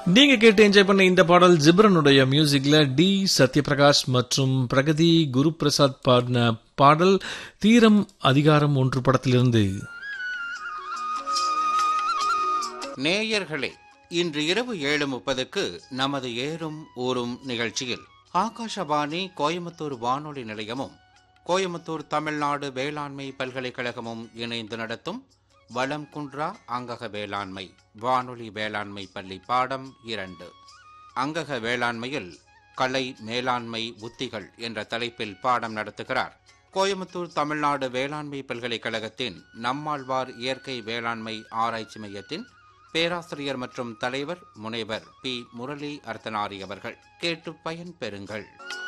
நீங்க கேட்டு என்ஜாய் பண்ண இந்த பாடல் ஜிப்ரனுடைய மியூசிக்ல டி சத்யபிரகாஷ் மற்றும் பிரகதி குரு பிரசாத் பாடின பாடல் தீரம் அதிகாரம் 1 படத்திலிருந்து. நேயர்களே, இன்று இரவு 7:30க்கு நமது ஏறும் ஊரும் நிகழ்ச்சியில் ஆகாஷவாணி கோயம்புத்தூர் வானொலி நிலையமும் கோயம்புத்தூர் தமிழ்நாடு வேளாண்மை பல்கலைக்கழகமும் இணைந்து நடத்தும் வளம் குன்றா அங்கக வேளாண்மை வானொலி வேளாண்மை பள்ளி பாடம் 2 அங்கக வேளாண்மையில் கலை மேலாண்மை உத்திகள் என்ற தலைப்பில் பாடம் நடத்துகிறார் கோயம்புத்தூர் தமிழ்நாடு வேளாண்மை பல்கலைக்கழகத்தின் நம்மாழ்வார் இயற்கை வேளாண்மை ஆராய்ச்சி மையத்தின் பேராசிரியர் மற்றும் தலைவர் முனைவர் பி. முரளி அர்த்தனாரி அவர்கள். கேட்டு பயன் பெறுங்கள்.